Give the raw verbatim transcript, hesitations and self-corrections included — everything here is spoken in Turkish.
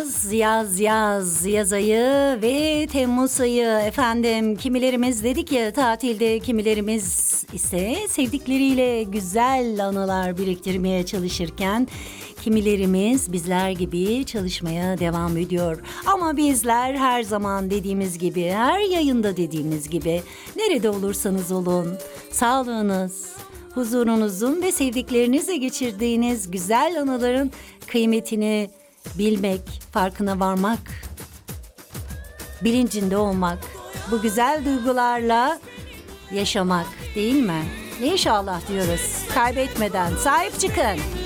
Yaz, yaz, yaz, yaz ayı ve Temmuz ayı efendim. Kimilerimiz dedik ya tatilde, kimilerimiz ise sevdikleriyle güzel anılar biriktirmeye çalışırken kimilerimiz bizler gibi çalışmaya devam ediyor. Ama bizler her zaman dediğimiz gibi, her yayında dediğimiz gibi nerede olursanız olun, sağlığınız, huzurunuzun ve sevdiklerinizle geçirdiğiniz güzel anıların kıymetini bilmek, farkına varmak, bilincinde olmak, bu güzel duygularla yaşamak değil mi? İnşallah diyoruz. Kaybetmeden sahip çıkın.